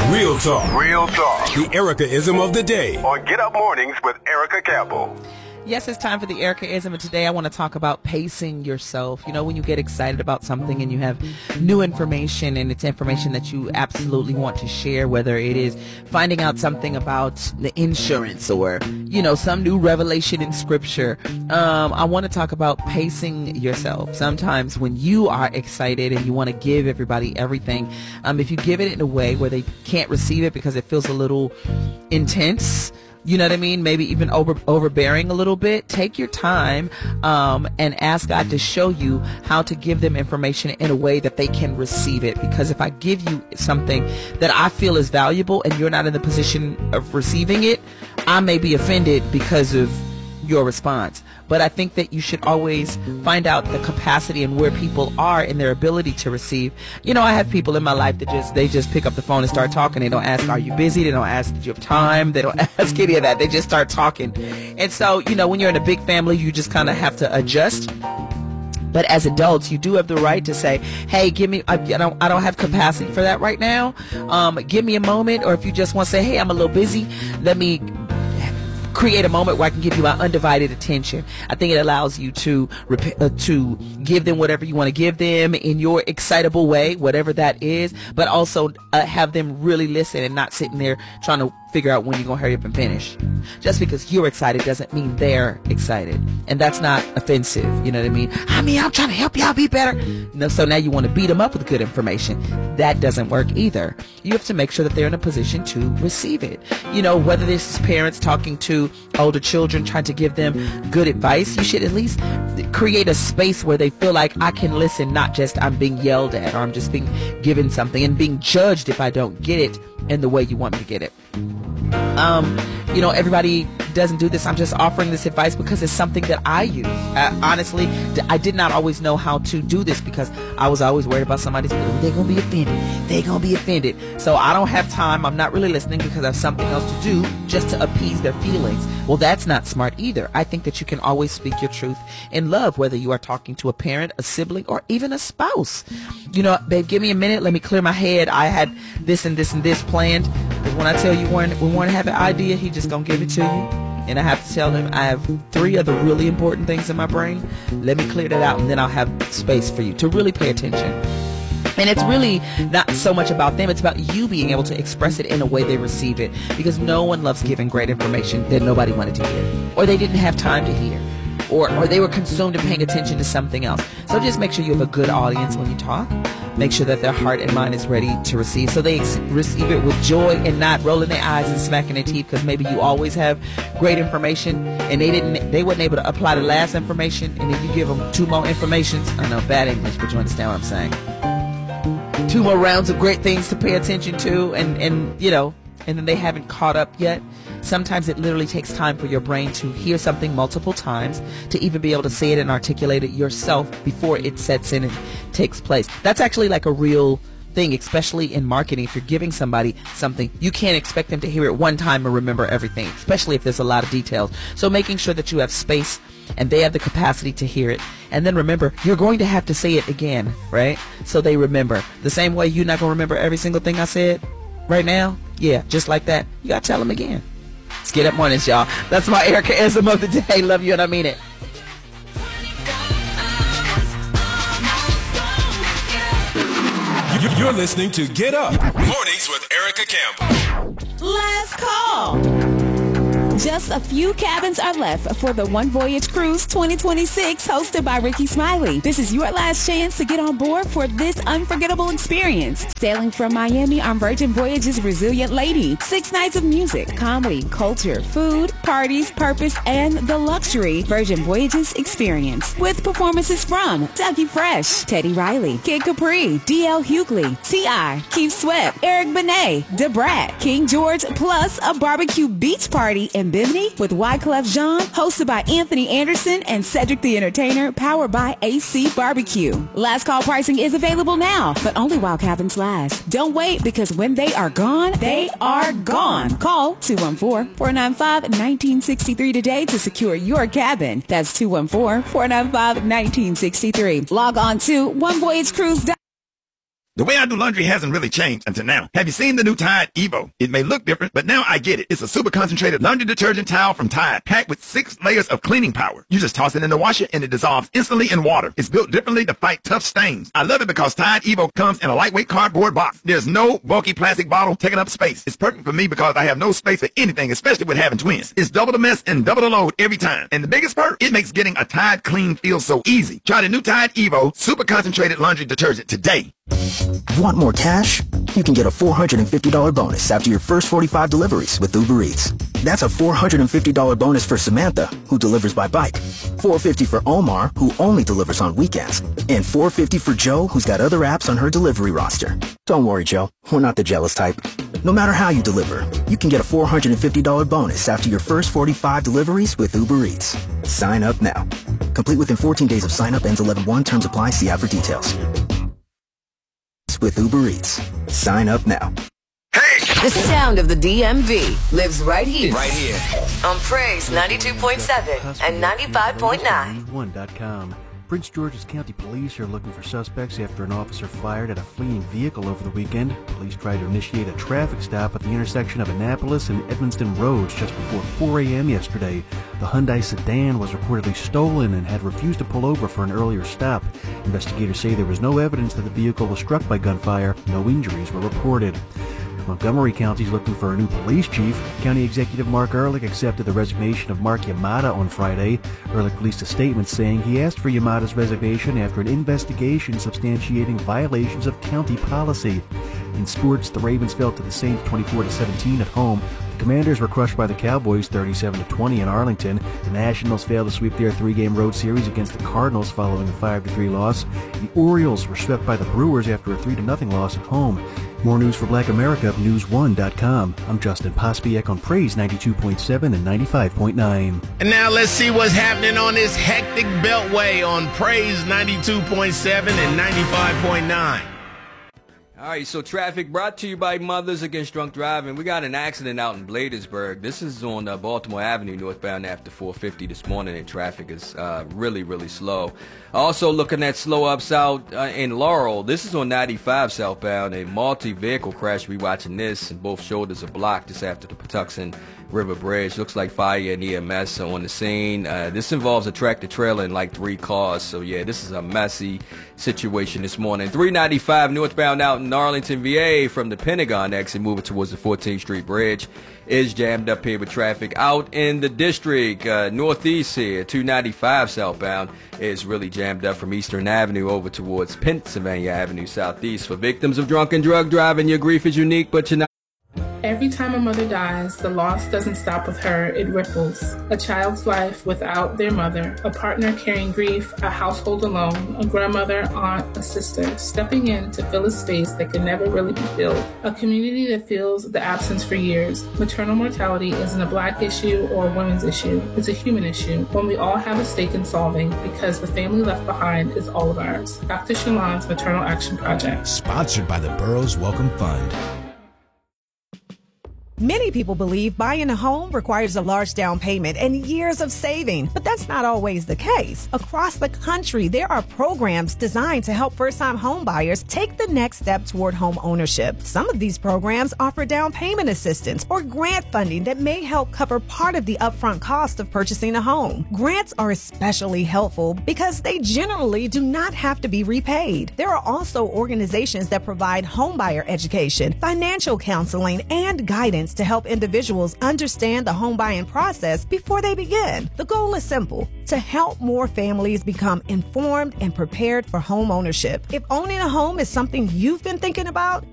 Real talk. Real talk. The Erica-ism of the day. On Get Up Mornings with Erica Campbell. Yes, it's time for the Erica-ism, and today I want to talk about pacing yourself. You know, when you get excited about something and you have new information and it's information that you absolutely want to share, whether it is finding out something about the insurance or, you know, some new revelation in scripture. I want to talk about pacing yourself. Sometimes when you are excited and you want to give everybody everything, if you give it in a way where they can't receive it because it feels a little intense, you know what I mean? Maybe even overbearing a little bit. Take your time and ask God to show you how to give them information in a way that they can receive it. Because if I give you something that I feel is valuable and you're not in the position of receiving it, I may be offended because of your response. But I think that you should always find out the capacity and where people are in their ability to receive. You know, I have people in my life that they just pick up the phone and start talking. They don't ask, are you busy? They don't ask, do you have time? They don't ask any of that. They just start talking. And so, you know, when you're in a big family, you just kind of have to adjust. But as adults, you do have the right to say, hey, give me, I don't have capacity for that right now. Give me a moment. Or if you just want to say, hey, I'm a little busy, let me create a moment where I can give you my undivided attention. I think it allows you to give them whatever you want to give them in your excitable way, whatever that is, but also have them really listen and not sitting there trying to figure out when you're going to hurry up and finish. Just because you're excited doesn't mean they're excited. And that's not offensive. You know what I mean? I'm trying to help y'all be better. No, so now you want to beat them up with good information. That doesn't work either. You have to make sure that they're in a position to receive it. You know, whether this is parents talking to older children, trying to give them good advice, you should at least create a space where they feel like I can listen, not just I'm being yelled at or I'm just being given something and being judged if I don't get it in the way you want me to get it. You know, everybody doesn't do this. I'm just offering this advice because it's something that I use. Honestly, I did not always know how to do this because I was always worried about somebody's they're going to be offended. They're going to be offended. So I don't have time. I'm not really listening because I have something else to do just to appease their feelings. Well, that's not smart either. I think that you can always speak your truth in love, whether you are talking to a parent, a sibling, or even a spouse. You know, babe, give me a minute. Let me clear my head. I had this and this and this planned. But when I tell you when Warren have an idea, he just going to give it to you. And I have to tell him I have 3 other really important things in my brain. Let me clear that out, and then I'll have space for you to really pay attention. And it's really not so much about them. It's about you being able to express it in a way they receive it. Because no one loves giving great information that nobody wanted to hear. Or they didn't have time to hear. Or they were consumed in paying attention to something else. So just make sure you have a good audience when you talk. Make sure that their heart and mind is ready to receive. So they receive it with joy and not rolling their eyes and smacking their teeth because maybe you always have great information and they weren't able to apply the last information, and then you give them 2 more informations. I know, bad English, but you understand what I'm saying. 2 more rounds of great things to pay attention to, and you know, and then they haven't caught up yet. Sometimes it literally takes time for your brain to hear something multiple times to even be able to say it and articulate it yourself before it sets in and takes place. That's actually like a real thing, especially in marketing. If you're giving somebody something, you can't expect them to hear it one time and remember everything, especially if there's a lot of details. So making sure that you have space and they have the capacity to hear it. And then remember, you're going to have to say it again, right? So they remember. The same way you're not going to remember every single thing I said right now. Yeah, just like that. You got to tell them again. Let's Get Up Mornings, y'all. That's my Erica-ism of the day. Love you and I mean it. You're listening to Get Up Mornings with Erica Campbell. Last call. Just a few cabins are left for the One Voyage Cruise 2026 hosted by Ricky Smiley. This is your last chance to get on board for this unforgettable experience. Sailing from Miami on Virgin Voyage's Resilient Lady. 6 nights of music, comedy, culture, food, parties, purpose, and the luxury Virgin Voyages experience. With performances from Dougie Fresh, Teddy Riley, Kid Capri, D.L. Hughley, T.I., Keith Sweat, Eric Benet, DeBrat, King George, plus a barbecue beach party in Bimini with Wyclef Jean, hosted by Anthony Anderson and Cedric the Entertainer, powered by AC Barbecue. Last call pricing is available now, but only while cabins last. Don't wait, because when they are gone, they are gone. Call 214-495-1963 today to secure your cabin. That's 214-495-1963. Log on to onevoyagecruise.com. The way I do laundry hasn't really changed until now. Have you seen the new Tide Evo? It may look different, but now I get it. It's a super concentrated laundry detergent towel from Tide, packed with 6 layers of cleaning power. You just toss it in the washer and it dissolves instantly in water. It's built differently to fight tough stains. I love it because Tide Evo comes in a lightweight cardboard box. There's no bulky plastic bottle taking up space. It's perfect for me because I have no space for anything, especially with having twins. It's double the mess and double the load every time. And the biggest perk, it makes getting a Tide clean feel so easy. Try the new Tide Evo super concentrated laundry detergent today. Want more cash? You can get a $450 bonus after your first 45 deliveries with Uber Eats. That's a $450 bonus for Samantha, who delivers by bike, $450 for Omar, who only delivers on weekends, and $450 for Joe, who's got other apps on her delivery roster. Don't worry, Joe. We're not the jealous type. No matter how you deliver, you can get a $450 bonus after your first 45 deliveries with Uber Eats. Sign up now. Complete within 14 days of sign up. Ends 11/1. Terms apply. See app for details. With Uber Eats. Sign up now. The sound of the DMV lives right here. Right here. On Praise 92.7 and 95.9. News1.com. Prince George's County Police are looking for suspects after an officer fired at a fleeing vehicle over the weekend. Police tried to initiate a traffic stop at the intersection of Annapolis and Edmonston Roads just before 4 a.m. yesterday. The Hyundai sedan was reportedly stolen and had refused to pull over for an earlier stop. Investigators say there was no evidence that the vehicle was struck by gunfire. No injuries were reported. Montgomery County is looking for a new police chief. County Executive Mark Ehrlich accepted the resignation of Mark Yamada on Friday. Ehrlich released a statement saying he asked for Yamada's resignation after an investigation substantiating violations of county policy. In sports, the Ravens fell to the Saints 24-17 at home. The Commanders were crushed by the Cowboys 37-20 in Arlington. The Nationals failed to sweep their 3-game road series against the Cardinals following a 5-3 loss. The Orioles were swept by the Brewers after a 3-0 loss at home. More news for Black America at News1.com. I'm Justin Pospiek on Praise 92.7 and 95.9. And now let's see what's happening on this hectic beltway on Praise 92.7 and 95.9. All right, so traffic brought to you by Mothers Against Drunk Driving. We got an accident out in Bladensburg. This is on Baltimore Avenue northbound after 450 this morning, and traffic is really, really slow. Also looking at slow up south in Laurel. This is on 95 southbound. A multi-vehicle crash. We watching this, and both shoulders are blocked just after the Patuxent River Bridge. Looks like fire and EMS on the scene. This involves a tractor trailer and like 3 cars. So yeah, this is a messy situation this morning. 395 northbound out in Arlington, VA from the Pentagon exit moving towards the 14th Street Bridge is jammed up here with traffic out in the district. Northeast here, 295 southbound is really jammed up from Eastern Avenue over towards Pennsylvania Avenue southeast. For victims of drunk and drug driving, your grief is unique, but you're not. Every time a mother dies, the loss doesn't stop with her, it ripples. A child's life without their mother, a partner carrying grief, a household alone, a grandmother, aunt, a sister, stepping in to fill a space that can never really be filled. A community that feels the absence for years. Maternal mortality isn't a Black issue or a women's issue. It's a human issue, one we all have a stake in solving because the family left behind is all of ours. Dr. Shalon's Maternal Action Project. Sponsored by the Burroughs Welcome Fund. Many people believe buying a home requires a large down payment and years of saving, but that's not always the case. Across the country, there are programs designed to help first-time home buyers take the next step toward home ownership. Some of these programs offer down payment assistance or grant funding that may help cover part of the upfront cost of purchasing a home. Grants are especially helpful because they generally do not have to be repaid. There are also organizations that provide homebuyer education, financial counseling, and guidance to help individuals understand the home buying process before they begin. The goal is simple: to help more families become informed and prepared for home ownership. If owning a home is something you've been thinking about,